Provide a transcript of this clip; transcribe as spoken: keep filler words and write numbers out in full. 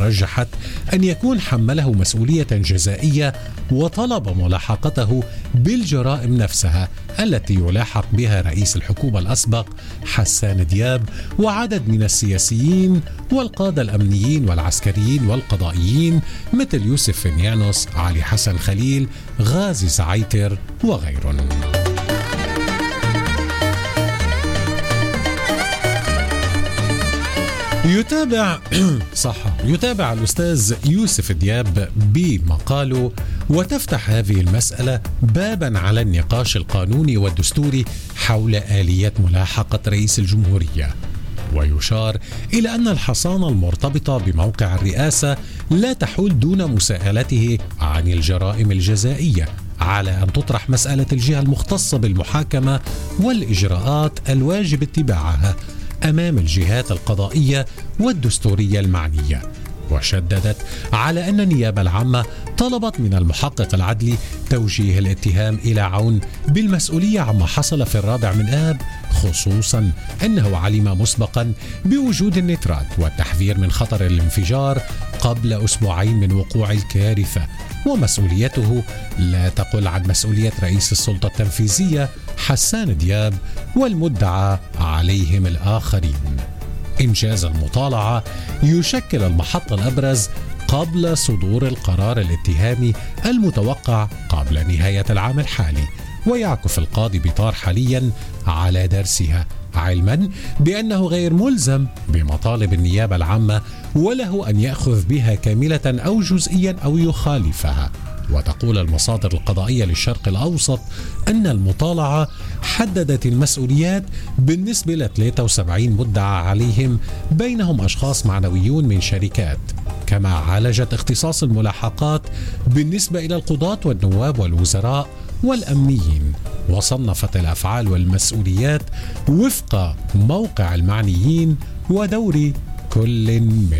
ورجحت أن يكون حمله مسؤولية جزائية وطلب ملاحقته بالجرائم نفسها التي يلاحق بها رئيس الحكومة الأسبق حسان دياب وعدد من السياسيين والقادة الأمنيين والعسكريين والقضائيين مثل يوسف فينيانوس، علي حسن خليل، غازي زعيتر وغيرهم. يتابع صح يتابع الأستاذ يوسف دياب بمقاله: وتفتح هذه المسألة بابا على النقاش القانوني والدستوري حول آلية ملاحقة رئيس الجمهورية. ويشار إلى أن الحصانة المرتبطة بموقع الرئاسة لا تحول دون مساءلته عن الجرائم الجزائية، على أن تطرح مسألة الجهة المختصة بالمحاكمة والإجراءات الواجب اتباعها أمام الجهات القضائية والدستورية المعنية. وشددت على أن النيابة العامة طلبت من المحقق العدلي توجيه الاتهام إلى عون بالمسؤولية عما حصل في الرابع من آب، خصوصا أنه علم مسبقا بوجود النترات والتحذير من خطر الانفجار قبل أسبوعين من وقوع الكارثة، ومسؤوليته لا تقل عن مسؤولية رئيس السلطة التنفيذية حسان دياب والمدعى عليهم الآخرين. إنجاز المطالعة يشكل المحط الأبرز قبل صدور القرار الاتهامي المتوقع قبل نهاية العام الحالي، ويعكف القاضي بطار حاليا على درسها، علما بأنه غير ملزم بمطالب النيابة العامة وله أن يأخذ بها كاملة أو جزئيا أو يخالفها. وتقول المصادر القضائية للشرق الأوسط أن المطالعة حددت المسؤوليات بالنسبة ل ثلاثة وسبعين مدعى عليهم، بينهم أشخاص معنويون من شركات، كما عالجت اختصاص الملاحقات بالنسبة إلى القضاة والنواب والوزراء والأمنيين، وصنفت الأفعال والمسؤوليات وفق موقع المعنيين ودور كل منهم.